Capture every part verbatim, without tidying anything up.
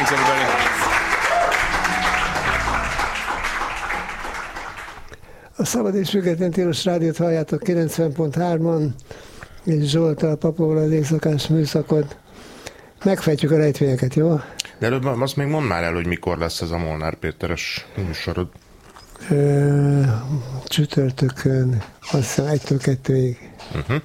Thanks, everybody. A Szabad és Független Tilos Rádiót halljátok kilencven pont hárman, és Zsolttal, Papovval az éjszakás műszakot. Megfejtjük a rejtvényeket, jó? De előbb azt még mondd már el, hogy mikor lesz ez a Molnár Péteres műsorod. Ö, csütörtökön, azt hiszem egytől kettőig. Uh-huh.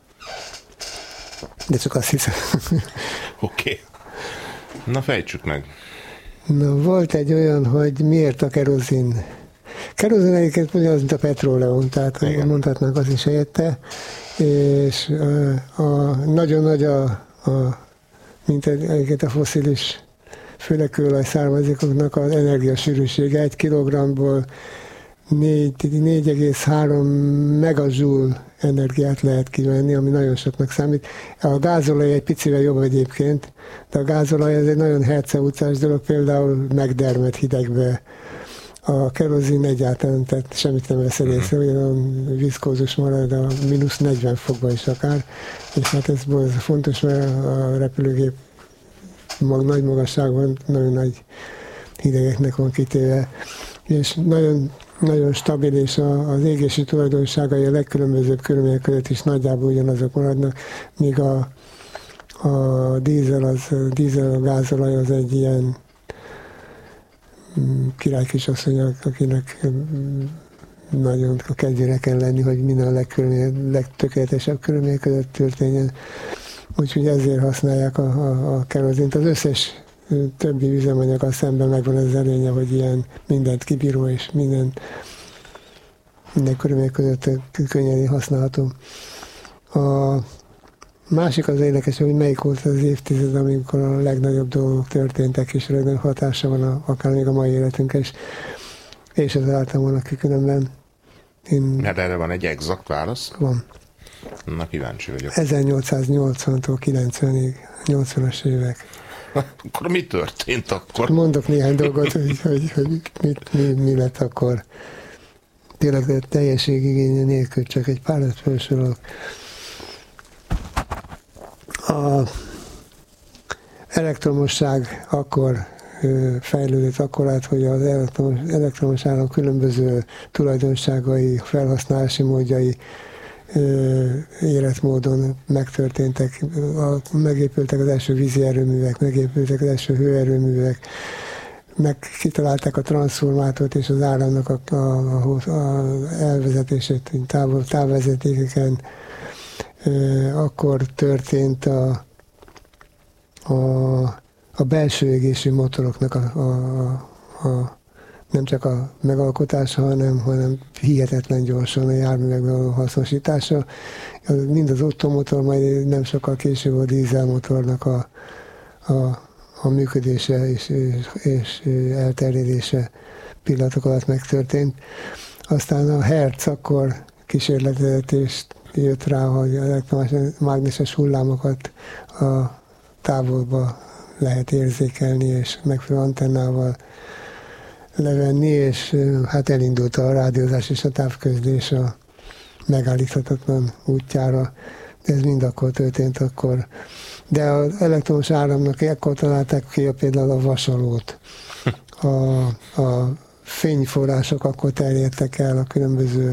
De csak azt hiszem. Oké. Okay. Na, fejtsük meg. Na, volt egy olyan, hogy miért a kerozin. Kerozin egyébként ugyanaz, mint a petróleum, tehát igen, mondhatnánk azt is helyette, és a, a, nagyon nagy a, a mint egyébként a fosszilis, főleg kőolaj származékoknak az energiasűrűsége. Egy kilogramból négy egész három megajoule energiát lehet kivenni, ami nagyon soknak számít. A gázolaj egy picivel jobb egyébként, de a gázolaj ez egy nagyon herceutcás dolog, például megdermed hidegbe. A kerozin egyáltalán, tehát semmit nem vesz észre, hogy olyan viszkózus marad a mínusz negyven fokban is akár, és hát ez fontos, mert a repülőgép mag, nagy magasságban nagyon nagy hidegeknek van kitéve, és nagyon, nagyon stabil, és a, az égési tulajdonságai a legkülönbözőbb körülmények között is nagyjából ugyanazok maradnak, míg a, a dízel, az, dízel, a gázolaj az egy ilyen király kisasszony, akinek nagyon a kedvére kell lenni, hogy minden a legtökéletesebb körülmények között történjen. Úgyhogy ezért használják a, a, a kerozint. Az összes többi üzemanyaggal szemben megvan az előnye, hogy ilyen mindent kibíró, és minden, minden körülmények között könnyen használható. A másik az érdekes, hogy melyik volt az évtized, amikor a legnagyobb dolgok történtek, és a legnagyobb hatása van a, akár még a mai életünkre is. És ez álltam volna ki különben. Én... Mert erre van egy exakt válasz? Van. Na, kíváncsi vagyok. ezernyolcszáznyolcvantól kilencvenig, nyolcvanas évek. Akkor mi történt akkor? Mondok néhány dolgot, hogy, hogy, hogy mit, mi, mi lett akkor. Tényleg teljességigénye nélkül, csak egy párat felsorolok. A elektromosság akkor ö, fejlődött akkor át, hogy az elektromos, elektromos áram különböző tulajdonságai, felhasználási módjai ö, életmódon megtörténtek. A, megépültek az első vízi erőművek, megépültek az első hőerőművek, meg kitalálták a transformátort és az áramnak a, a, a, a elvezetését táv, távvezetékeken. Akkor történt a, a, a belső égésű motoroknak a, a, a, nem csak a megalkotása, hanem, hanem hihetetlen gyorsan a járművekben való hasznosítása. Mind az ottomotor, majd nem sokkal később a dízelmotornak a, a, a működése és, és, és elterjedése pillanatok alatt megtörtént. Aztán a Hertz akkor kísérletezést jött rá, hogy az elektromágneses hullámokat a távolba lehet érzékelni, és megfelelő antennával levenni, és hát elindult a rádiózás és a távközlés a megállíthatatlan útjára. Ez mind akkor történt akkor. De az elektromos áramnak ekkor találták ki például a vasalót. A, a fényforrások akkor terjedtek el a különböző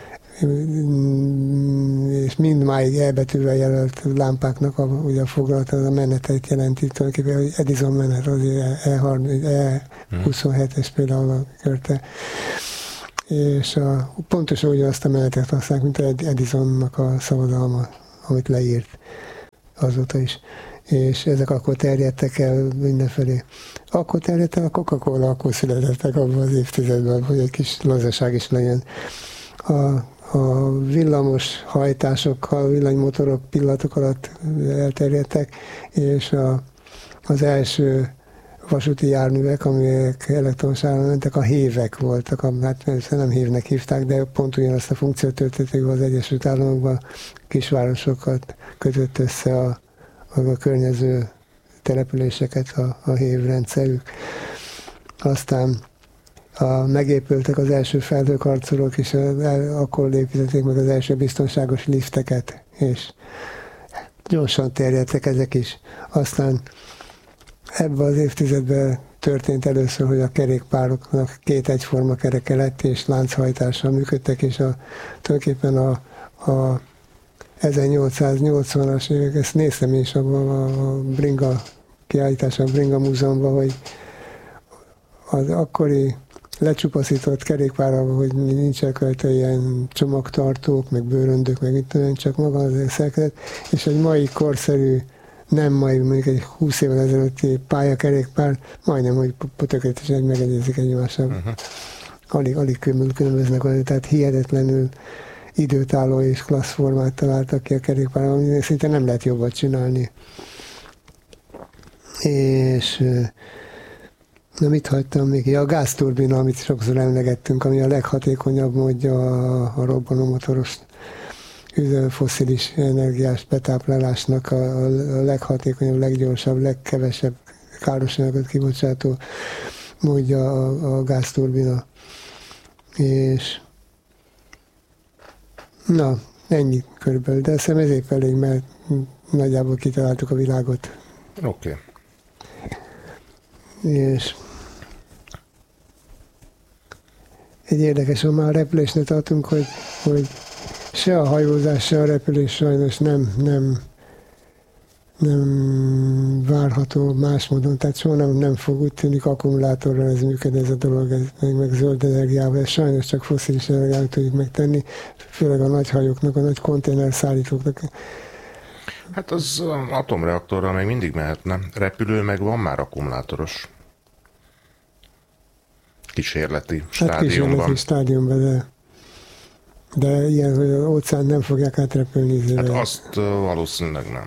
és mindmáig elbetűvel jelölt lámpáknak a, ugye a foglalata, az a menetet jelenti, tulajdonképpen, hogy Edison menet, az E huszonhetes például a körte. És a, pontosan ugyanazt a menetet használják, mint Edisonnak a szabadalma, amit leírt azóta is. És ezek akkor terjedtek el mindenfelé. Akkor terjedt el a Coca-Cola, akkor születettek abban az évtizedben, hogy egy kis lazaság is legyen. A A villamos hajtásokkal, villanymotorok pillanatok alatt elterjedtek, és a, az első vasúti járművek, amelyek elektromos áramon mentek, a hévek voltak, hát nem hévnek hívták, de pont ugyanazt a funkciót töltötték az Egyesült Államokban, kisvárosokat kötött össze a, a, a környező településeket a, a hévrendszerük. Aztán A, megépültek az első felhőkarcolók, és el, akkor építették meg az első biztonságos lifteket, és gyorsan terjedtek ezek is. Aztán ebben az évtizedben történt először, hogy a kerékpároknak két egyforma kereke lett, és lánchajtással működtek, és a, tulajdonképpen a, a ezernyolcszáznyolcvanas évek, ezt néztem is abban a Bringa kiállításban, a Bringa Múzeumban, hogy az akkori lecsupaszított kerékpárral, hogy nincsenek rajta ilyen csomagtartók, meg bőröndök, meg itt olyan, csak maga az szerkezet, és egy mai korszerű, nem mai, mondjuk egy húsz évvel ezelőtti pályakerékpár, majdnem, hogy tökéletesen megegyezik egymással. Uh-huh. Alig, alig különböznek, tehát hihetetlenül időtálló és klassz formát találtak ki a kerékpárral, ami szinte nem lehet jobbat csinálni. És na, mit hagytam még? Ja, a gázturbina, amit sokszor emlegettünk, ami a leghatékonyabb módja a, a robbanómotoros fosszilis energiás betáplálásnak a, a leghatékonyabb, leggyorsabb, legkevesebb károsanyagot kibocsátó módja a, a gázturbina. És na, ennyi körülbelül, de szerintem ez épp elég, mert nagyjából kitaláltuk a világot. Oké. Okay. És egy érdekes, ha már a repülésnél tartunk, hogy, hogy se a hajózás, se a repülés sajnos nem, nem, nem várható más módon, tehát soha nem, nem fog úgy tűnik akkumulátorral ez működni, ez a dolog, ez, meg, meg zöld energiával, ez sajnos csak fosszilis energiával tudjuk megtenni, főleg a nagy hajóknak, a nagy konténerszállítóknak. Hát az atomreaktorral még mindig mehetne. Repülő meg van már akkumulátoros. Kísérleti stádiumban. Hát kísérleti stádiumban, de, de ilyen, hogy az óceán nem fogják átrepülni. Hát azt valószínűleg nem.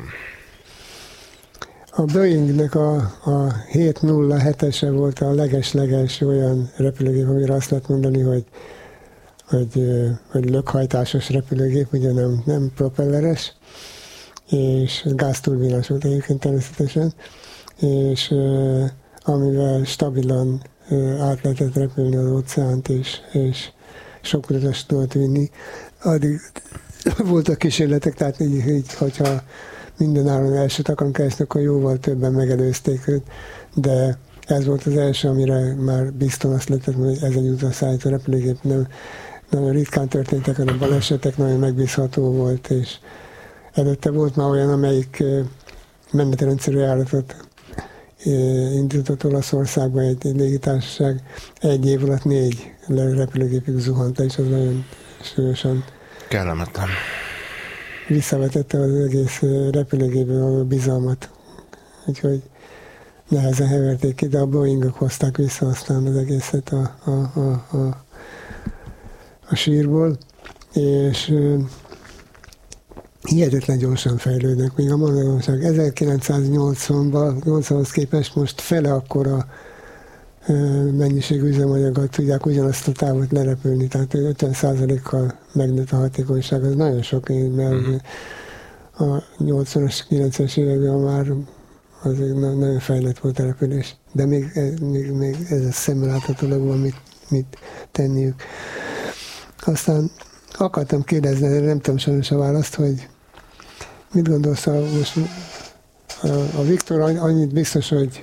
A Boeingnek a, a hét nulla hetese volt a leges-leges olyan repülőgép, amire azt lehet mondani, hogy, hogy, hogy lökhajtásos repülőgép, ugye nem, nem propelleres, és gázturbinás volt egyébként természetesen, és amivel stabilan át lehetett repülni az óceánt, és, és sok utast tudott vinni. Addig voltak kísérletek, tehát így, így hogyha mindenáron elsőt akarunk keresni, akkor jóval többen megelőzték őt, de ez volt az első, amire már biztos azt lehetett, hogy ez egy utasszállító repülőgép. Nem, nagyon ritkán történtek a balesetek, nagyon megbízható volt, és előtte volt már olyan, amelyik menetrendszerű járatot indított Olaszországban egy, egy légitársaság, egy év alatt négy repülőgépig zuhant, és az nagyon súlyosan kellemetlen. Visszavetette az egész repülőgépből a bizalmat. Úgyhogy nehezen heverték ki, de a Boeingok hozták vissza aztán az egészet a, a, a, a, a sírból, és hihetetlen gyorsan fejlődnek. Még a Magyarország ezerkilencszáznyolcvanban, nyolcvanhoz képest most fele akkora mennyiségű üzemanyaggal tudják ugyanazt a távot lerepülni, tehát ötven százalékkal megnőtt a hatékonyság, az nagyon sok, mert mm. a nyolcvanas, kilencvenes években már azért nagyon fejlett volt a repülés, de még, még, még ez a szemmel láthatólag van mit, mit tenniük. Aztán akartam kérdezni, de nem tudom sajnos a választ, hogy mit gondolsz, a, most a, a Viktor annyit biztos, hogy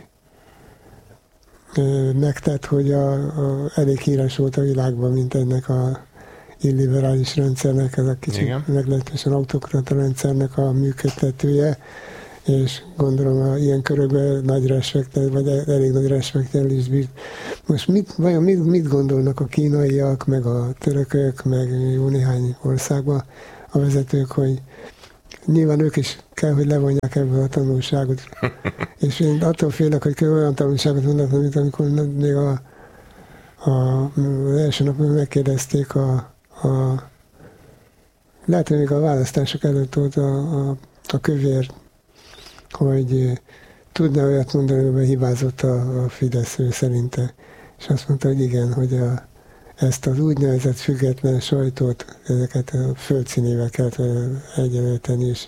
megtett, hogy a, a, elég híres volt a világban, mint ennek a illiberális rendszernek, ez a kicsit meglehetősen autokrata rendszernek a működtetője, és gondolom a ilyen körökben nagy respektel, vagy elég nagy respektel is bírt. Most mit, vajon mit, mit gondolnak a kínaiak, meg a törökök, meg jó néhány országban a vezetők, hogy nyilván ők is kell, hogy levonják ebből a tanulságot. És én attól félek, hogy kell olyan tanulságot mondatni, mint amikor még a, a, az első napon megkérdezték a, a lehet, hogy még a választások előtt volt a, a, a kövér, hogy tudna olyat mondani, hogy hibázott a, a Fidesz ő szerinte. És azt mondta, hogy igen, hogy a, ezt az úgynevezett független sajtót, ezeket a földszínével kellett egyenlíteni is.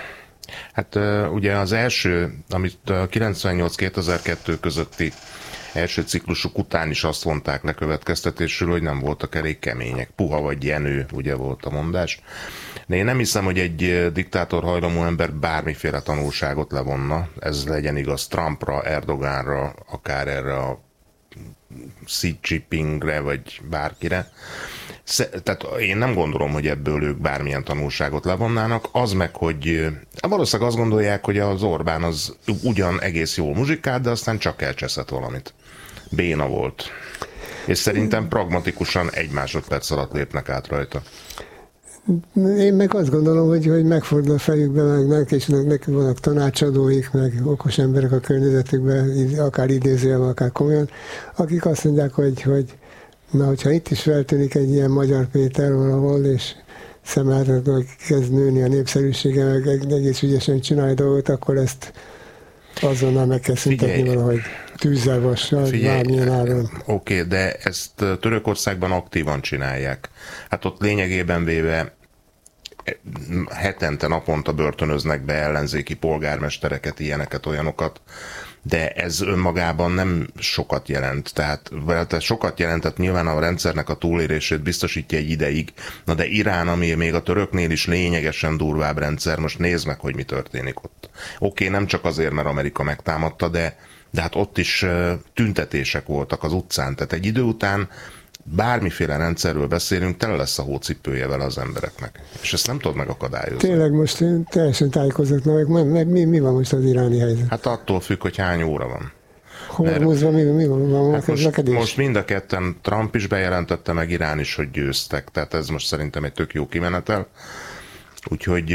Hát ugye az első, amit a kilencvennyolc kétezer-kettő közötti első ciklusuk után is azt vonták le következtetésül, hogy nem voltak elég kemények. Puha vagy jenő, ugye volt a mondás. De én nem hiszem, hogy egy diktátor hajlamú ember bármiféle tanulságot levonna. Ez legyen igaz Trumpra, Erdogánra, akár erre a Xi Jinpingre, vagy bárkire. Tehát én nem gondolom, hogy ebből ők bármilyen tanulságot levonnának. Az meg, hogy valószínűleg azt gondolják, hogy az Orbán az ugyan egész jól muzsikált, de aztán csak elcseszett valamit. Béna volt. És szerintem pragmatikusan egy másodperc alatt lépnek át rajta. Én meg azt gondolom, hogy, hogy megfordul a fejükbe, meg neki, neki vannak tanácsadóik, meg okos emberek a környezetükben, akár idézőjelben, akár komolyan, akik azt mondják, hogy, hogy na, hogyha itt is feltűnik egy ilyen Magyar Péter valahol, és szemléltetően kezd nőni a népszerűsége, meg egész ügyesen csinálja dolgot, akkor ezt azonnal meg kell szüntetni valahogy tűzzel, vassal, bármilyen áron. Oké, okay, de ezt Törökországban aktívan csinálják. Hát ott lényegében véve hetente, naponta börtönöznek be ellenzéki polgármestereket, ilyeneket, olyanokat, de ez önmagában nem sokat jelent. Tehát, tehát sokat jelentett nyilván a rendszernek a túlélését biztosítja egy ideig, na de Irán, ami még a töröknél is lényegesen durvább rendszer, most nézd meg, hogy mi történik ott. Oké, okay, nem csak azért, mert Amerika megtámadta, de, de hát ott is tüntetések voltak az utcán, tehát egy idő után bármiféle rendszerről beszélünk, tele lesz a hócipője vele az embereknek. És ezt nem tudod megakadályozni. Tényleg most én teljesen tájékozatlan, meg mi, mi van most az iráni helyzet? Hát attól függ, hogy hány óra van. Hormuzban mi, mi van? Hát most, most mind a ketten, Trump is bejelentette, meg Irán is, hogy győztek. Tehát ez most szerintem egy tök jó kimenetel. Úgyhogy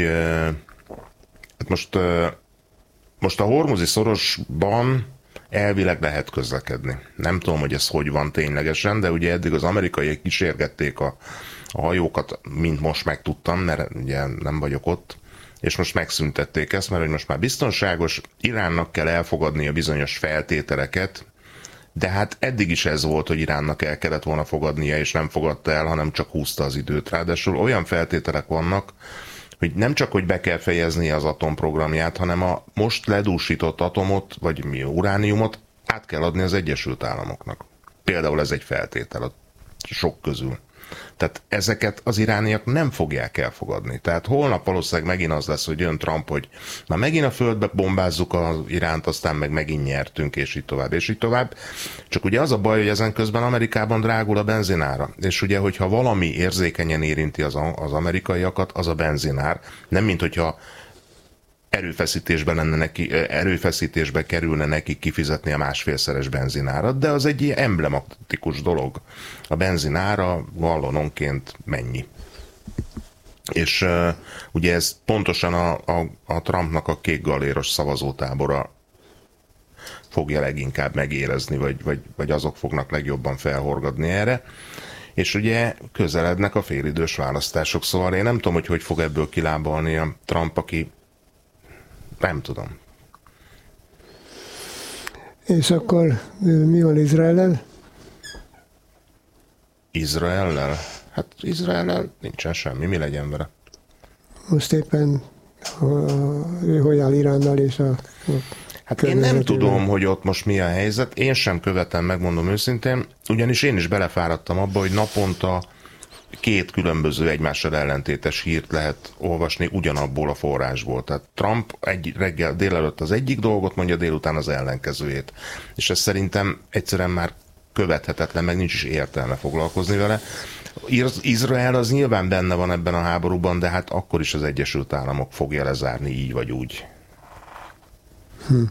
hát most, most a hormuzi szorosban elvileg lehet közlekedni. Nem tudom, hogy ez hogy van ténylegesen, de ugye eddig az amerikaiak kísérgették a, a hajókat, mint most megtudtam, mert ugye nem vagyok ott, és most megszüntették ezt, mert hogy most már biztonságos, Iránnak kell elfogadni a bizonyos feltételeket, de hát eddig is ez volt, hogy Iránnak el kellett volna fogadnia, és nem fogadta el, hanem csak húzta az időt. Ráadásul olyan feltételek vannak, hogy nem csak, hogy be kell fejeznie az atomprogramját, hanem a most ledúsított atomot, vagy mi urániumot át kell adni az Egyesült Államoknak. Például ez egy feltétel a sok közül. Tehát ezeket az irániak nem fogják elfogadni. Tehát holnap valószínűleg megint az lesz, hogy jön Trump, hogy már megint a földbe bombázzuk az Iránt, aztán meg megint nyertünk, és így tovább, és így tovább. Csak ugye az a baj, hogy ezen közben Amerikában drágul a benzinára. És ugye, hogyha valami érzékenyen érinti az, az amerikaiakat, az a benzinár. Nem, mint hogyha erőfeszítésbe lenne neki, erőfeszítésbe kerülne neki kifizetni a másfélszeres benzinárat, de az egy emblematikus dolog. A benzinára gallononként mennyi. És uh, ugye ez pontosan a, a, a Trumpnak a kék galéros szavazótábora fogja leginkább megérezni, vagy, vagy, vagy azok fognak legjobban felhorgadni erre. És ugye közelednek a félidős választások, szóval én nem tudom, hogy hogy fog ebből kilábalni a Trump, aki nem tudom. És akkor mi van Izraellel? Izraellel? Hát Izraellel nincsen semmi, mi legyen vele? Most éppen a, ő hogy áll Iránnal és a... a hát én nem tudom, hogy ott most mi a helyzet. Én sem követem, megmondom őszintén, ugyanis én is belefáradtam abba, hogy naponta két különböző egymással ellentétes hírt lehet olvasni ugyanabból a forrásból. Tehát Trump egy reggel délelőtt az egyik dolgot mondja, délután az ellenkezőjét. És ez szerintem egyszerűen már követhetetlen, meg nincs is értelme foglalkozni vele. Izrael az nyilván benne van ebben a háborúban, de hát akkor is az Egyesült Államok fogja lezárni így vagy úgy. Hm.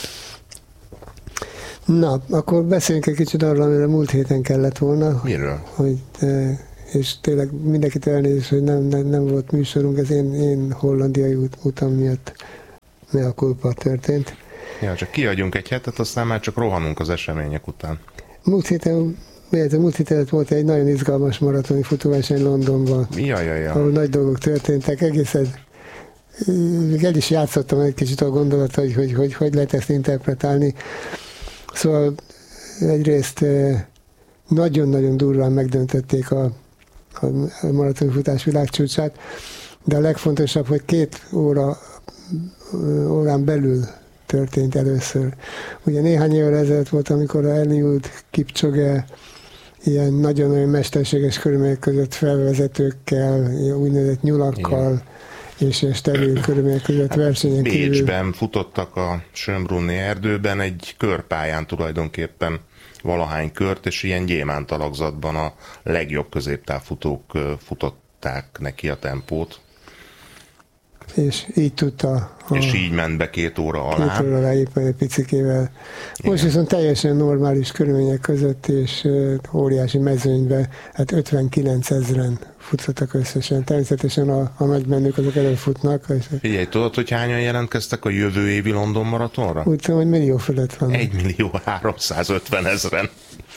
Na, akkor beszéljünk egy kicsit arról, amire múlt héten kellett volna. Miről? Hogy... és tényleg mindenkit elnézést, hogy nem, nem, nem volt műsorunk, ez én, én hollandiai út, utam miatt mea culpa történt. Ja, csak kiadjunk egy hetet, aztán már csak rohanunk az események után. Múlt héten, múlt héten volt egy nagyon izgalmas maratoni futóverseny Londonban, ja, ja, ja. ahol nagy dolgok történtek, egészen el is játszottam egy kicsit a gondolat, hogy hogy, hogy hogy lehet ezt interpretálni. Szóval egyrészt nagyon-nagyon durván megdöntötték a a maratonfutás világcsúcsát, de a legfontosabb, hogy két óra órán belül történt először. Ugye néhány évvel ezelőtt volt, amikor a Eliud Kipchoge ilyen nagyon-nagyon mesterséges körülmények között felvezetőkkel, úgynevezett nyulakkal, igen, és steril körülmények között hát versenyen kívül. Bécsben futottak a Schönbrunni erdőben egy körpályán tulajdonképpen valahány kört, és ilyen gyémánt alakzatban a legjobb középtávfutók futották neki a tempót. És így tudta. A, és így ment be két óra alá. Két óra alá éppen egy picikével. Most igen, viszont teljesen normális körülmények között, és uh, óriási mezőnyben, hát ötvenkilenc ezren futottak összesen. Természetesen a, a nagymenők azok előfutnak. Figyelj, tudod, hogy hányan jelentkeztek a jövő évi London maratonra? Úgy tudom, hogy millió fölött van. egy millió háromszázötven ezren.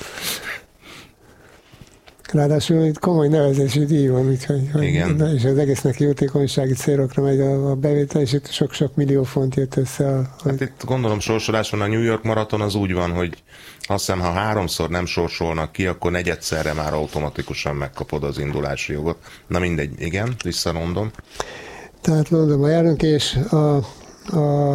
Ráadásul itt komoly nevezési díj van, úgyhogy, igen, és az egésznek jótékonysági célokra megy a, a bevétel, és itt sok-sok millió font jött össze. A, a... Hát itt gondolom sorsoláson a New York maraton az úgy van, hogy azt hiszem, ha háromszor nem sorsolnak ki, akkor negyedszerre már automatikusan megkapod az indulási jogot. Na mindegy, igen, vissza London. Tehát Londonba járunk, és a, a,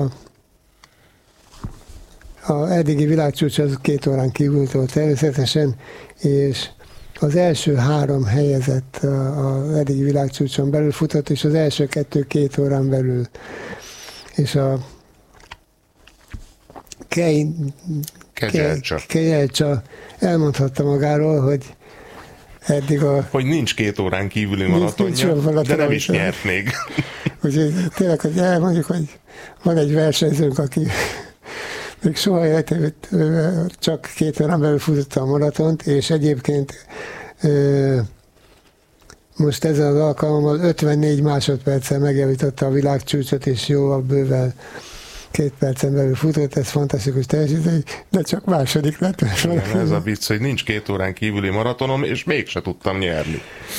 a eddigi világcsúcs az két órán kívül volt természetesen, és az első három helyezett az eddigi világcsúcson belül futott, és az első kettő két órán belül. És a Kej... Kegyelcsa elmondhatta magáról, hogy eddig a... Hogy nincs két órán kívüli maratonja, de nem is nyert még. Úgyhogy tényleg, hogy elmondjuk, hogy van egy versenyzőnk, aki még soha életében csak két órán belül futotta a maratont, és egyébként most ezzel az alkalommal ötvennégy másodperccel megjavította a világcsúcsot, és jóval bővel két percen belül futott, ez fantasztikus teljesítmény, de csak második lett. Igen, ez a vicc, hogy nincs két órán kívüli maratonom, és mégse tudtam nyerni.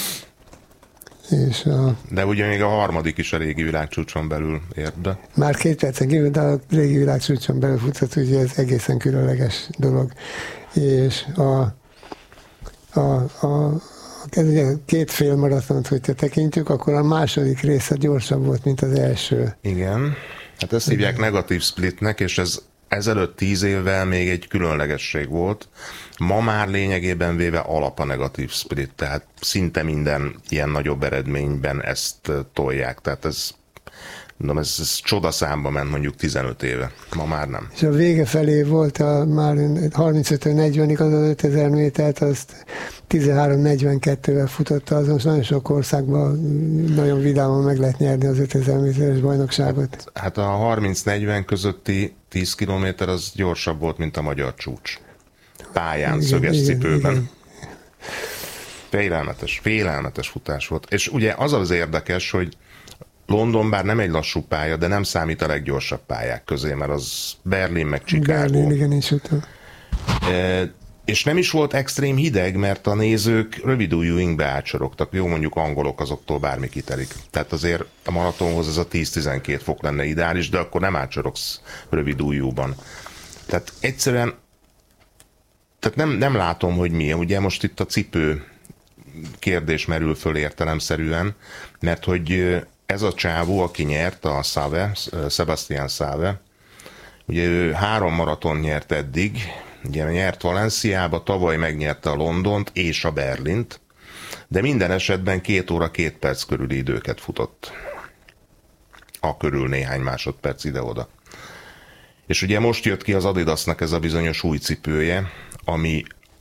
És a... De ugye még a harmadik is a régi világcsúcson belül ért be. Már két percen kívül, de a régi világcsúcson belül futott, ugye ez egészen különleges dolog. És a, a, a ez ugye két fél maratont, hogyha tekintjük, akkor a második része gyorsabb volt, mint az első. Igen, hát ezt hívják negatív splitnek, és ez ezelőtt tíz évvel még egy különlegesség volt. Ma már lényegében véve alap a negatív split, tehát szinte minden ilyen nagyobb eredményben ezt tolják, tehát ez, mondom, ez, ez csodaszámba ment mondjuk tizenöt éve, ma már nem. És a vége felé volt a, már harmincötől negyvenig az az ötezer métert, azt tizenhárom negyvenkettővel futotta, az most nagyon sok országban nagyon vidáman meg lehet nyerni az ötezer méteres bajnokságot. Hát, hát a harminc negyven közötti tíz kilométer az gyorsabb volt, mint a magyar csúcs. Pályán, igen, szöges igen, cipőben. Igen. Félelmetes, félelmetes futás volt. És ugye az az érdekes, hogy London bár nem egy lassú pálya, de nem számít a leggyorsabb pályák közé, mert az Berlin meg Chicago. Berlin, igen, is utána. E, és nem is volt extrém hideg, mert a nézők rövidújú ingbe átsorogtak. Jó, mondjuk angolok, azoktól bármi kitelik. Tehát azért a maratonhoz ez a tíz-tizenkét fok lenne ideális, de akkor nem átsorogsz rövidújúban. Tehát egyszerűen tehát nem, nem látom, hogy mi. Ugye most itt a cipő kérdés merül föl értelemszerűen, mert hogy ez a csávó, aki nyert, a Save, Sebastian Save, ugye ő három maraton nyert eddig, ugye nyert Valenciába, tavaly megnyerte a Londont és a Berlint, de minden esetben két óra két perc körüli időket futott. A körül néhány másodperc ide-oda. És ugye most jött ki az Adidasnak ez a bizonyos új cipője, ami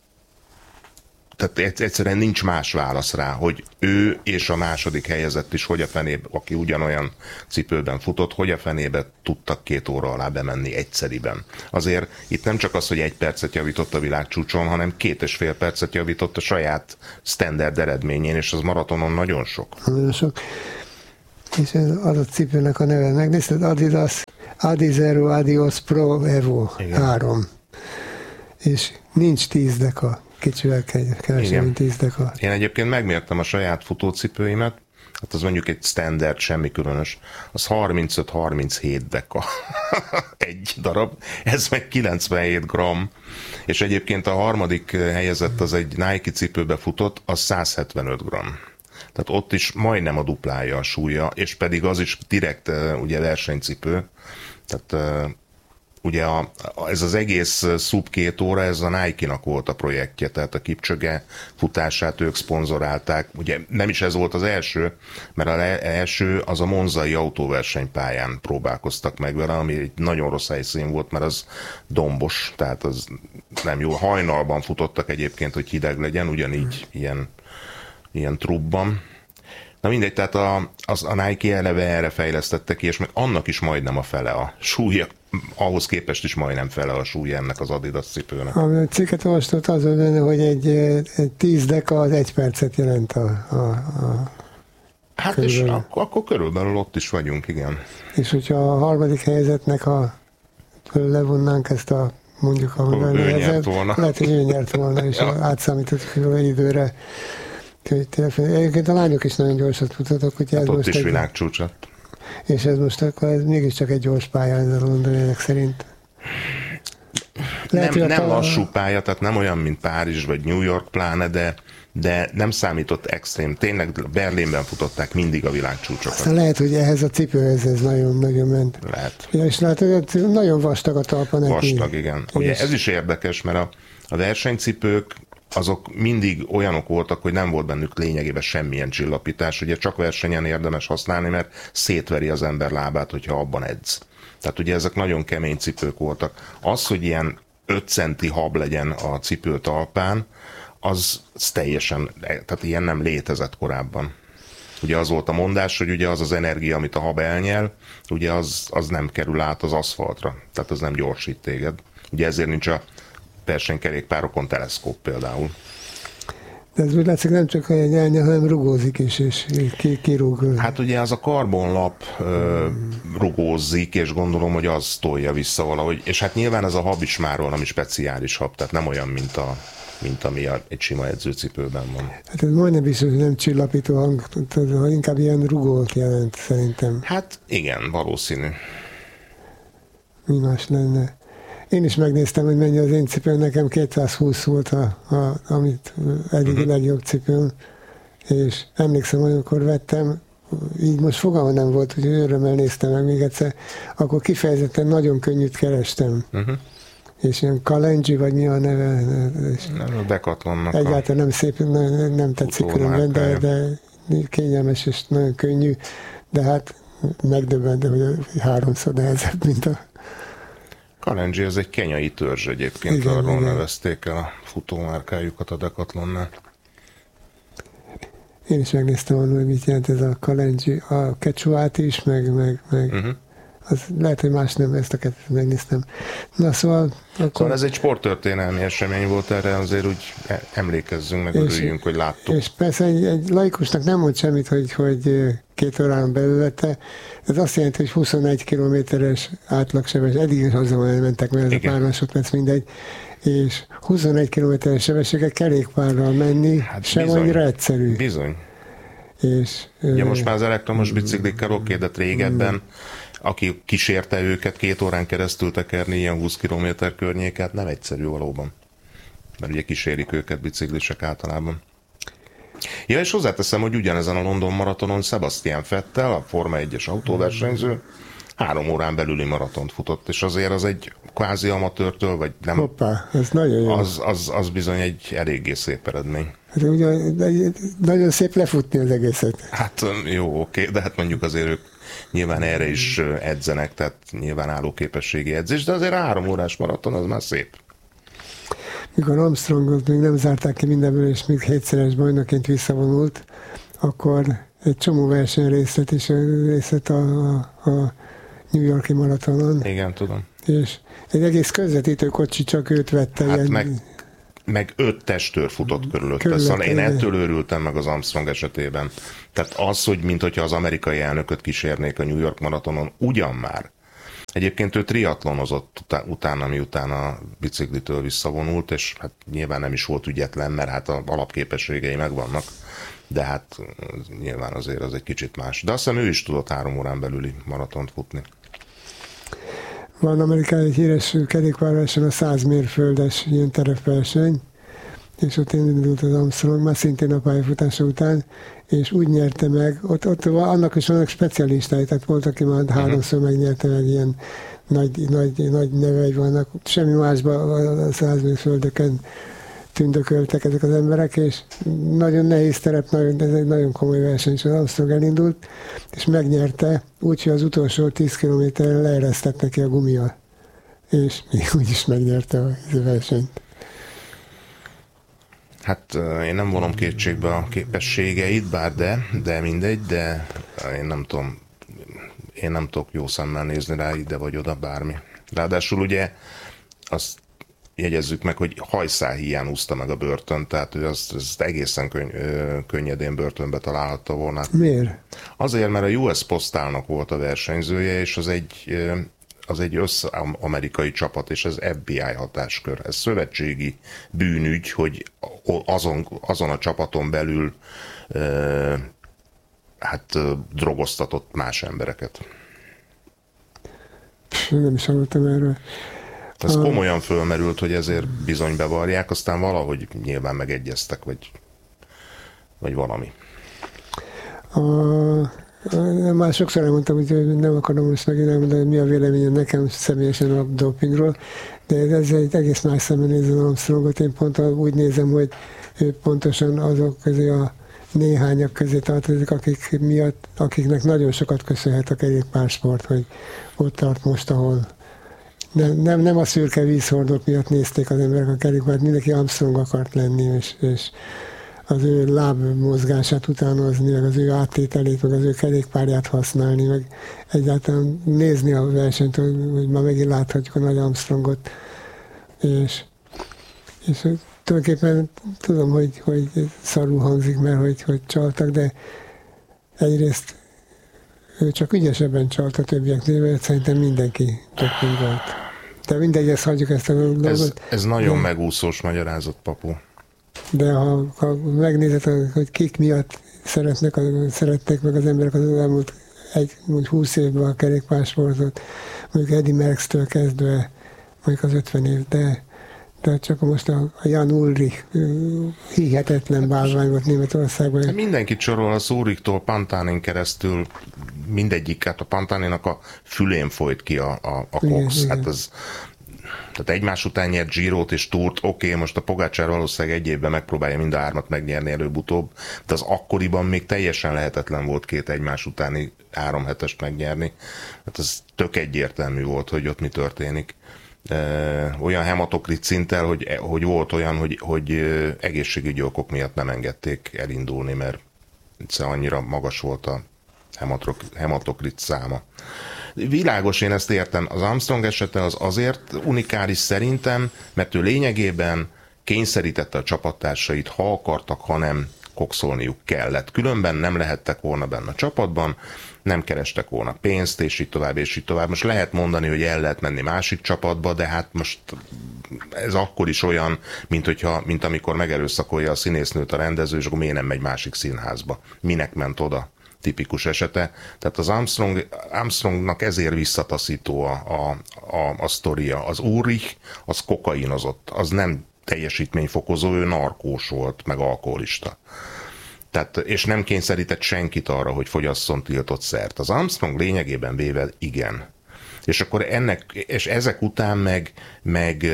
tehát egyszerűen nincs más válasz rá, hogy ő és a második helyezett is, hogy a fenébe, aki ugyanolyan cipőben futott, hogy a fenébe tudtak két óra alá bemenni egyszeriben. Azért itt nem csak az, hogy egy percet javított a világcsúcson, hanem két és fél percet javított a saját standard eredményén, és az maratonon nagyon sok. Nagyon sok. És ez az a cipőnek a neve. Megnézted, Adidas Adizero Adios Pro Evo három. És nincs tíz deka. Kicsivel kevesebb, mint tíz deka. Én egyébként megmértem a saját futócipőimet, hát az mondjuk egy standard, semmi különös, az harmincöt harminchét deka egy darab, ez meg kilencvenhét gramm, és egyébként a harmadik helyezett az egy Nike cipőbe futott, az száz hetvenöt gramm. Tehát ott is majdnem a duplája a súlya, és pedig az is direkt ugye versenycipő, tehát ugye a, ez az egész szub két óra, ez a Nike-nak volt a projektje, tehát a Kipchoge futását ők szponzorálták. Ugye nem is ez volt az első, mert az első az a monzai autóversenypályán próbálkoztak meg vele, ami egy nagyon rossz helyszín volt, mert az dombos, tehát az nem jó. Hajnalban futottak egyébként, hogy hideg legyen, ugyanígy ilyen, ilyen trubban. Na mindegy, tehát a, az, a Nike eleve erre fejlesztette ki, és meg annak is majdnem a fele a súlya, ahhoz képest is majdnem fele a súlya ennek az Adidas cipőnek. Ami a cikket olvastott, az benne, hogy egy, egy tíz deka az egy percet jelent a, a, a Hát körülbelül. És akkor, akkor körülbelül ott is vagyunk, igen. És hogyha a harmadik helyzetnek a levonnánk ezt a mondjuk a nehezebb, lehet, hogy ő nyert volna, és ja. átszámítottuk hogy időre. Egyébként a lányok is nagyon gyorsat futottak, hogy hát ez ott most is egy... világcsúcsot. És ez most akkor ez mégiscsak egy gyors pálya, ez a londoniek szerint. Lehet, nem nem a... lassú pálya, tehát nem olyan, mint Párizs vagy New York pláne, de, de nem számított extrém. Tényleg Berlinben futották mindig a világcsúcsokat. Aztán lehet, hogy ehhez a cipőhez ez nagyon-nagyon ment. Lehet. Ja, és látod, nagyon vastag a talpa neki. Vastag, igen. Ugye és... ez is érdekes, mert a, a versenycipők azok mindig olyanok voltak, hogy nem volt bennük lényegében semmilyen csillapítás. Ugye csak versenyen érdemes használni, mert szétveri az ember lábát, hogyha abban edz. Tehát ugye ezek nagyon kemény cipők voltak. Az, hogy ilyen öt centi hab legyen a cipő talpán, az, az teljesen, tehát ilyen nem létezett korábban. Ugye az volt a mondás, hogy ugye az az energia, amit a hab elnyel, ugye az, az nem kerül át az aszfaltra. Tehát az nem gyorsít téged. Ugye ezért nincs a versenykerékpárokon teleszkóp például. De ez úgy látszik nem csak a nyelnyel, hanem rugózik is, és kirúg. Hát ugye az a karbonlap ö, rugózik, és gondolom, hogy az tolja vissza valahogy. És hát nyilván ez a hab is már valami speciális hab, tehát nem olyan, mint, a, mint ami a, egy sima edzőcipőben van. Hát ez majdnem biztos, hogy nem csillapító hang, inkább ilyen rugót jelent szerintem. Hát igen, valószínű. Mi más lenne? Én is megnéztem, hogy mennyi az én cipőm, nekem kétszázhúsz volt, a, a, amit eddig uh-huh. a legjobb cipőm, és emlékszem, amikor vettem, így most fogalma nem volt, hogy örömmel néztem meg még egyszer, akkor kifejezetten nagyon könnyűt kerestem. Uh-huh. És ilyen Kalenji, vagy mi a neve? És nem, Decathlonnak egyáltalán nem szép, nem, nem tetszik különben, de, de kényelmes és nagyon könnyű, de hát megdöbbent, hogy háromszor nehezebb, mint a Kalenji, ez egy kenyai törzs egyébként, igen, arról igen. nevezték el a futómárkájukat a Decathlonnál. Én is megnéztem volna, hogy mit jelent ez a Kalenji, a Quechuát is, meg, meg, meg uh-huh. az lehet, hogy más nem, ezt a kettőt megnéztem. Na szóval... Akkor... Szóval ez egy sporttörténelmi esemény volt, erre azért úgy emlékezzünk, meg örüljünk, hogy láttuk. És persze egy, egy laikusnak nem mond semmit, hogy, hogy két órán belül vette. Ez azt jelenti, hogy huszonegy kilométeres átlagsebesség, eddig is azon elmentek, mert ez igen. a pár másodperc mindegy, és huszonegy kilométeres sebességgel kerékpárral menni hát sem bizony, annyira egyszerű. Bizony. És, ugye most már az elektromos biciklikkel oké, de régebben, aki kísérte őket két órán keresztül tekerni ilyen húsz kilométer környéket, nem egyszerű valóban. Mert ugye kísérik őket biciklisek általában. Ja, és hozzáteszem, hogy ugyanezen a London maratonon Sebastian Vettel, a Forma egyes autóversenyző, három órán belüli maratont futott, és azért az egy kvázi amatőrtől, vagy nem... Hoppá, ez nagyon jó. Az, az, az bizony egy eléggé szép eredmény. Hát ugye, nagyon szép lefutni az egészet. Hát jó, oké, de hát mondjuk azért ők nyilván erre is edzenek, tehát nyilván állóképességi edzés, de azért a három órás maraton az már szép. Mikor Armstrongot még nem zárták ki mindenből, és még hétszeres bajnokként visszavonult, akkor egy csomó verseny részt vett, és részt vett a, a, a New York-i maratonon. Igen, tudom. És egy egész közvetítő kocsi csak őt vette. Hát ilyen... meg, meg öt testőr futott körülötte. körülötte szóval én ettől őrültem meg az Armstrong esetében. Tehát az, hogy mint hogyha az amerikai elnököt kísérnék a New York maratonon, ugyan már. Egyébként ő triatlonozott utána, miután a biciklitől visszavonult, és hát nyilván nem is volt ügyetlen, mert hát az alapképességei megvannak, de hát nyilván azért az egy kicsit más. De azt hiszem ő is tudott három órán belüli maratont futni. Van Amerikában egy híres kerékpárverseny, a száz mérföldes ilyen terepverseny, és ott indult az Armstrong, már szintén a pályafutása után, és úgy nyerte meg, ott, ott annak is vannak specialistái, tehát volt, aki már uh-huh. háromszor megnyerte meg ilyen nagy, nagy, nagy nevei vannak. Semmi másban a százmérföldöken tündököltek ezek az emberek, és nagyon nehéz terep, nagyon, ez egy nagyon komoly verseny, és az Armstrong elindult, és megnyerte, úgyhogy az utolsó tíz kilométeren leeresztett neki a gumia, és még úgyis megnyerte a versenyt. Hát én nem vonom kétségbe a képességeit, bár de, de mindegy, de én nem tudom, én nem tudok jó szemmel nézni rá ide vagy oda bármi. Ráadásul ugye azt jegyezzük meg, hogy hajszálhíján úszta meg a börtön, tehát hogy azt, azt egészen könny, könnyedén börtönbe találhatta volna. Miért? Azért, mert a u es Postalnak volt a versenyzője, és az egy, az egy össz-amerikai csapat, és ez ef bé i hatáskör. Ez szövetségi bűnügy, hogy azon, azon a csapaton belül hát drogoztatott más embereket. Nem is hallottam erről. Ez komolyan fölmerült, hogy ezért bizony bevarják, aztán valahogy nyilván megegyeztek, vagy, vagy valami. A, már sokszor elmondtam, hogy nem akarom most megint elmondani, hogy mi a véleményem nekem személyesen a dopingról, de ez egy egész más szemben nézem Armstrongot. Én pont úgy nézem, hogy ő pontosan azok közé a néhányak közé tartozik, akik miatt, akiknek nagyon sokat köszönhet a kerékpársport, hogy ott tart most, ahol Nem, nem, nem a szürke vízhordók miatt nézték az emberek a kerékpárt, mindenki Armstrong akart lenni, és, és az ő lábmozgását utánozni, meg az ő áttételét, meg az ő kerékpárját használni, meg egyáltalán nézni a versenyt, hogy ma megint láthatjuk a nagy Armstrongot. És, és tulajdonképpen tudom, hogy, hogy szarul hangzik, mert hogy, hogy csaltak, de egyrészt ő csak ügyesebben csalt a többieknél, mert szerintem mindenki dopingolt. De mindegy, ezt hagyjuk ezt a dolgot. Ez, ez nagyon de, megúszós magyarázat, papu. De ha, ha megnézed, hogy kik miatt szeretnek, szerették meg az emberek az elmúlt egy, mondjuk húsz évben a kerékpársportot, mondjuk Eddie Merckx-től kezdve, mondjuk az ötven év, de, de csak most a, a Jan Ulrich hihetetlen bálvány volt Németországban. Hát mindenkit sorol az Ulrichtól Pantánin keresztül, mindegyik, hát a Pantáninak a fülén folyt ki a, a, a Cox. Igen, hát igen. Ez, tehát egymás után nyert Girót és Tourt, oké, okay, most a Pogačar valószínűleg egy évben megpróbálja mind a hármat megnyerni előbb-utóbb, de az akkoriban még teljesen lehetetlen volt két egymás utáni három hetest megnyerni. Hát ez tök egyértelmű volt, hogy ott mi történik. Olyan hematokrit szinttel, hogy, hogy volt olyan, hogy, hogy egészségügyi okok miatt nem engedték elindulni, mert annyira magas volt a hematokrit száma. Világos, én ezt értem. Az Armstrong esete az azért unikális szerintem, mert ő lényegében kényszerítette a csapattársait, ha akartak, ha nem, kokszolniuk kellett. Különben nem lehettek volna benne a csapatban, nem kerestek volna pénzt, és így tovább, és így tovább. Most lehet mondani, hogy el lehet menni másik csapatba, de hát most ez akkor is olyan, mint, hogyha, mint amikor megerőszakolja a színésznőt a rendező, és akkor miért nem megy másik színházba. Minek ment oda? Tipikus esete. Tehát az Armstrong, Armstrongnak ezért visszataszító a, a, a, a sztoria. Az Ulrich, az kokainozott, az nem teljesítményfokozó, ő narkós volt, meg alkoholista. Tehát, és nem kényszerített senkit arra, hogy fogyasszon tiltott szert. Az Armstrong lényegében véve igen. És akkor ennek, és ezek után meg, meg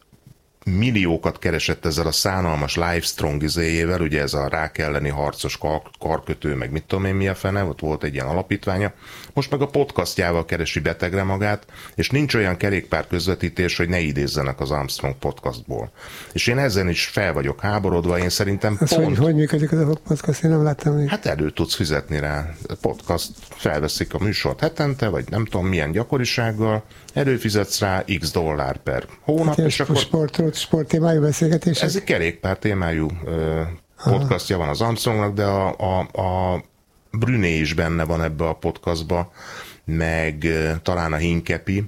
milliókat keresett ezzel a szánalmas Livestrong izéjével, ugye ez a rák elleni harcos kar, karkötő, meg mit tudom én mi a fene, ott volt egy ilyen alapítványa. Most meg a podcastjával keresi betegre magát, és nincs olyan kerékpár közvetítés, hogy ne idézzenek az Armstrong podcastból. És én ezen is fel vagyok háborodva, én szerintem az pont... Hogy, hogy működik az a podcast? Én nem láttam még. Hát elő tudsz fizetni rá. A podcast felveszik a műsort hetente, vagy nem tudom milyen gyakorisággal, előfizetsz rá x dollár per hónap, hát és akkor... Sportról, sport témájú beszélgetések? Ez egy kerékpár témájú podcastja van az Armstrongnak, de a, a, a Bruné is benne van ebbe a podcastba, meg talán a Hinkepi,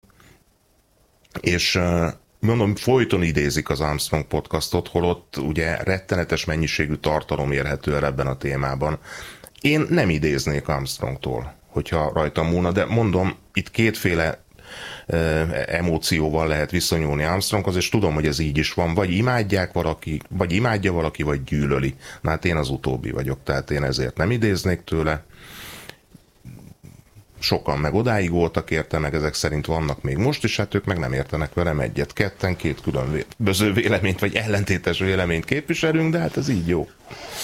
és mondom, folyton idézik az Armstrong podcastot, holott ugye rettenetes mennyiségű tartalom érhető el ebben a témában. Én nem idéznék Armstrongtól, hogyha rajtam múlna, de mondom, itt kétféle emócióval lehet viszonyulni Armstronghoz, és tudom, hogy ez így is van, vagy imádják valaki, vagy imádja valaki, vagy gyűlöli. Na hát én az utóbbi vagyok, tehát én ezért nem idéznék tőle. sokan meg odáig voltak érte, meg ezek szerint vannak még most is, hát ők meg nem értenek velem egyet. Ketten két különböző véleményt, vagy ellentétes véleményt képviselünk, de hát ez így jó.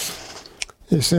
És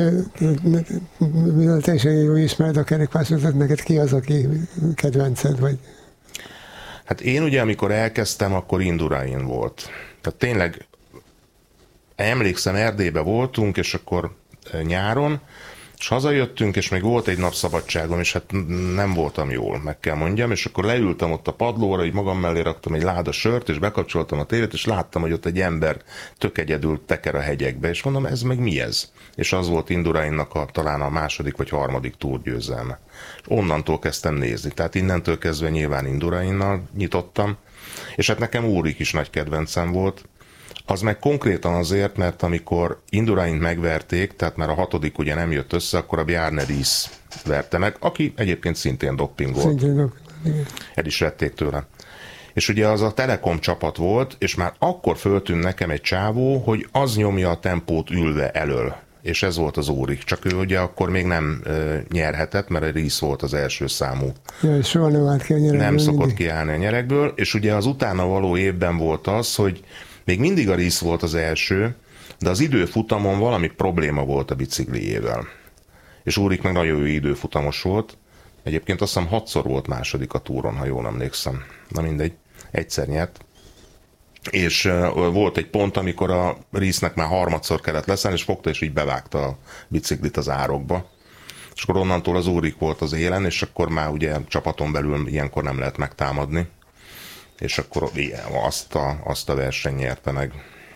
mivel teljesen jó ismered a kerékpársútat, neked ki az, aki kedvenced, vagy? Hát én ugye, amikor elkezdtem, akkor Indurain volt. Tehát tényleg emlékszem, Erdélybe voltunk, és akkor nyáron, és hazajöttünk, és még volt egy nap szabadságom, és hát nem voltam jól, meg kell mondjam, és akkor leültem ott a padlóra, így magam mellé raktam egy láda sört, és bekapcsoltam a tévét, és láttam, hogy ott egy ember tök egyedül teker a hegyekbe, és mondom, ez meg mi ez? És az volt Indurainnak a, talán a második vagy harmadik túrgyőzelme. És onnantól kezdtem nézni, tehát innentől kezdve nyilván Indurainnal nyitottam, és hát nekem Úrik is nagy kedvencem volt. Az meg konkrétan azért, mert amikor Induraint megverték, tehát már a hatodik ugye nem jött össze, akkor a Bjarne Riis verte meg, aki egyébként szintén doppingolt. Szintén doppingolt. El is vették tőle. És ugye az a Telekom csapat volt, és már akkor föltűnt nekem egy csávó, hogy az nyomja a tempót ülve elől. És ez volt az Úrik. Csak ő ugye akkor még nem ö, nyerhetett, mert a Riis volt az első számú. Ja, soha nem állt ki a nyerekből. Nem szokott mindig kiállni a nyerekből, és ugye az utána való évben volt az, hogy még mindig a Riis volt az első, de az időfutamon valami probléma volt a bicikliével. És Úrik meg nagyon jó időfutamos volt. Egyébként azt hiszem hatszor volt második a túron, ha jól emlékszem. Na mindegy, egyszer nyert. És uh, volt egy pont, amikor a Riisnek már harmadszor kellett leszállni, és fogta, és így bevágta a biciklit az árokba. És akkor onnantól az Úrik volt az élen, és akkor már ugye csapaton belül ilyenkor nem lehet megtámadni. És akkor ilyen, azt, a, azt a verseny nyerte meg.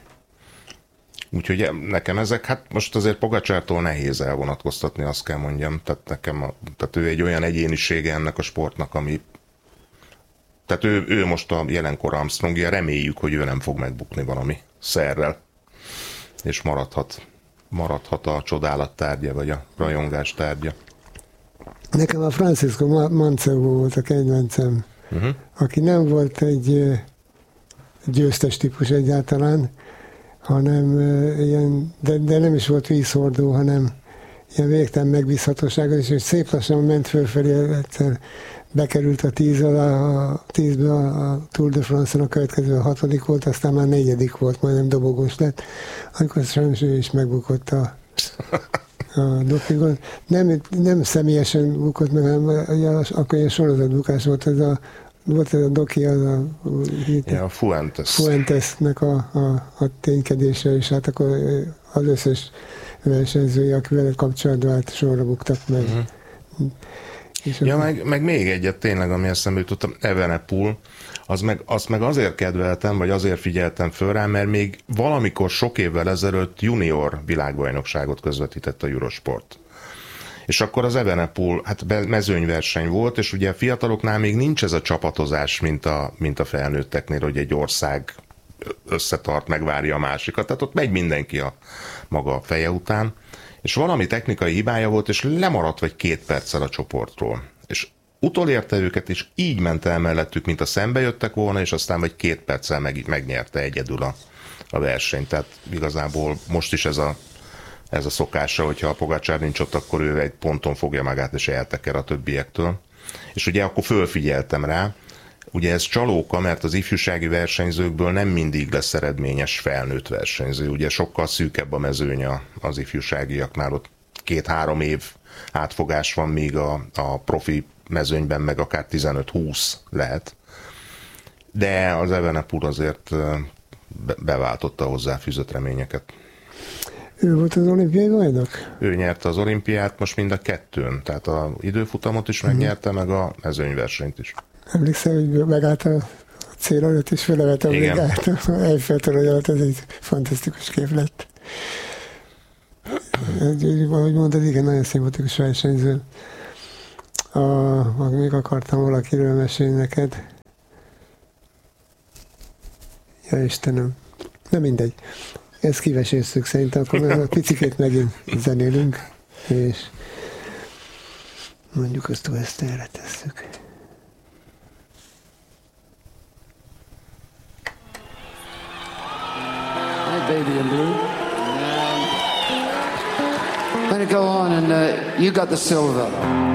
Úgyhogy nekem ezek, hát most azért Pogacsártól nehéz elvonatkoztatni, azt kell mondjam. Tehát nekem, a, tehát ő egy olyan egyénisége ennek a sportnak, ami... Tehát ő, ő most a jelenkor Armstrongja, reméljük, hogy ő nem fog megbukni valami szerrel. És maradhat, maradhat a csodálat tárgya, vagy a rajongás tárgya. Nekem a Francisco Mancebo volt a kedvencem. Uh-huh. Aki nem volt egy győztes típus egyáltalán, hanem ilyen, de, de nem is volt vízhordó, hanem ilyen végtelen megbízhatósággal, és szép lassan ment fölfelé, egyszer bekerült a tíz alá, a tízbe a Tour de France-on, a következő a hatodik volt, aztán már negyedik volt, majdnem dobogós lett, amikor sajnos ő is megbukott a, a dopingon. Nem, nem személyesen bukott meg, hanem akkor ilyen sorozatbukás volt, ez a volt ez a doki, az a, ja, a Fuentes. Fuentesnek a, a, a ténykedése, és hát akkor az összes versenyzője, aki vele kapcsolatban hát sorra buktak meg. Uh-huh. Ja, meg, meg még egyet tényleg, ami eszembe jutottam, Evenepoel, az meg, azt meg azért kedveltem, vagy azért figyeltem föl rá, mert még valamikor sok évvel ezelőtt junior világbajnokságot közvetített a Eurosport. És akkor az Evenepoel, hát mezőnyverseny volt, és ugye a fiataloknál még nincs ez a csapatozás, mint a, mint a felnőtteknél, hogy egy ország összetart, megvárja a másikat, tehát ott megy mindenki a maga feje után, és valami technikai hibája volt, és lemaradt vagy két perccel a csoportról. És utolérte őket, és így ment el mellettük, mint a szembe jöttek volna, és aztán vagy két perccel meg, megnyerte egyedül a, a versenyt. Tehát igazából most is ez a Ez a szokása, hogyha a Pogacsár nincs ott, akkor ő egy ponton fogja magát, és elteker a többiektől. És ugye akkor fölfigyeltem rá, ugye ez csalóka, mert az ifjúsági versenyzőkből nem mindig lesz eredményes felnőtt versenyző. Ugye sokkal szűkebb a mezőny az ifjúságiaknál, ott két-három év átfogás van, míg a, a profi mezőnyben meg akár tizenöt-húsz lehet. De az Evenepoel azért beváltotta a hozzáfűzött reményeket. Ő volt az olimpiai bajnok? Ő nyerte az olimpiát most mind a kettőn, tehát az időfutamot is megnyerte, meg a mezőnyversenyt is. Emlékszem, hogy megállt a cél előtt, és fölevett a végát. Eiffel-torony alatt, ez egy fantasztikus kép lett. Ahogy mondod, igen, nagyon szimpatikus versenyző. A, még akartam valakiről mesélni neked. Ja, Istenem. Na mindegy. Ezt kivesézzük szerintem, akkor a picikét megint zenélünk, és mondjuk azt Westerre tesszük. Hi, baby in blue. I'm gonna go on and uh, you got the silver.